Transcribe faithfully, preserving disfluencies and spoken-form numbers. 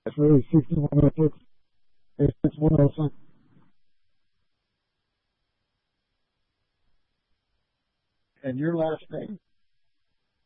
That's really sixty-one oh six. It's sixty-one oh six. And your last name?